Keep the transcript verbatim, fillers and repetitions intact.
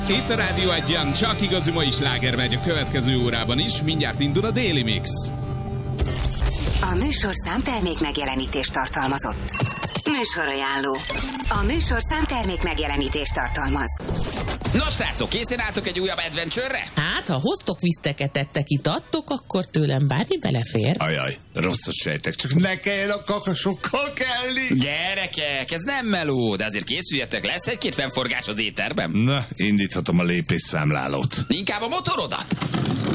Itt a Rádió Egyen, csak igazi mai sláger megy a következő órában is, mindjárt indul a Daily Mix. A műsor számtermék megjelenítést tartalmazott. Műsorajánló. A műsor számtermék megjelenítést tartalmaz. Nos, srácok, készen álltok egy újabb adventure-re? Hát, ha hoztok viszteket, ettek, itattok, akkor tőlem bármi belefér. Ajaj, rosszat sejtek, csak ne kelljen a kakasokkal kelni. Gyerekek, ez nem meló, de azért készüljetek, lesz egy-két fennforgás az éterben. Na, indíthatom a lépésszámlálót. Inkább a motorodat.